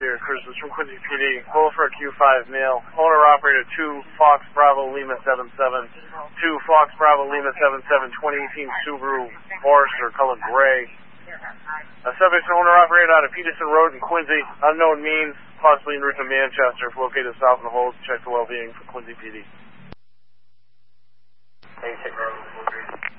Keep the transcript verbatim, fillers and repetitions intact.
here. Cruises from Quincy P D. Pull for a Q five male. Owner-operator two Fox Bravo Lima seven seven. two Fox Bravo Lima seven seven, twenty eighteen Subaru Forester, color gray. A subject owner-operated out of Peterson Road in Quincy. Unknown means, possibly en route to Manchester. If located south in the hold, check the well-being for Quincy P D. eight six